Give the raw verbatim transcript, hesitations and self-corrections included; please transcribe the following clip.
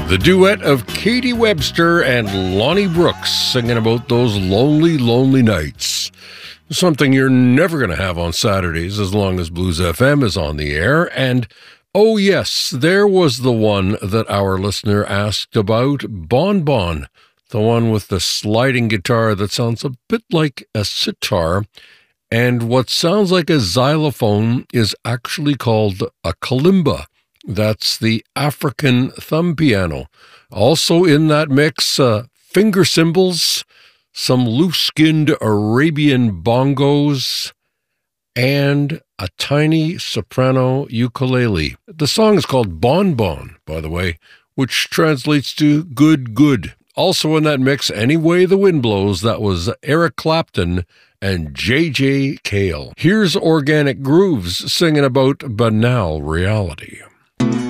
The duet of Katie Webster and Lonnie Brooks singing about those lonely, lonely nights. Something you're never going to have on Saturdays as long as Blues F M is on the air. And, oh yes, there was the one that our listener asked about, Bon Bon, the one with the sliding guitar that sounds a bit like a sitar. And what sounds like a xylophone is actually called a kalimba. That's the African thumb piano. Also in that mix, uh, finger cymbals, some loose-skinned Arabian bongos, and a tiny soprano ukulele. The song is called Bon Bon, by the way, which translates to good, good. Also in that mix, Any Way the Wind Blows, that was Eric Clapton and J J Cale. Here's Organic Grooves singing about banal reality.